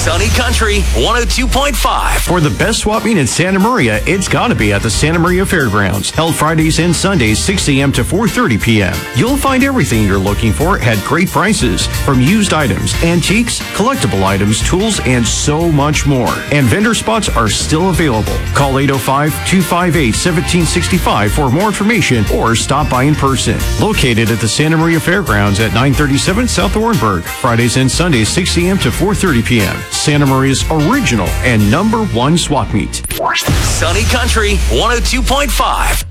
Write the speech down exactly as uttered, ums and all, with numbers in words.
Sunny Country one oh two point five. For the best swap meet in Santa Maria, it's got to be at the Santa Maria Fairgrounds. Held Fridays and Sundays, six a.m. to four thirty p.m. You'll find everything you're looking for at great prices. From used items, antiques, collectible items, tools, and so much more. And vendor spots are still available. Call eight oh five, two five eight, one seven six five for more information or stop by in person. Located at the Santa Maria Fairgrounds at nine thirty-seven South Orenburg. Fridays and Sundays, six a.m. to four thirty p.m. Santa Maria's original and number one swap meet. Sunny Country one oh two point five.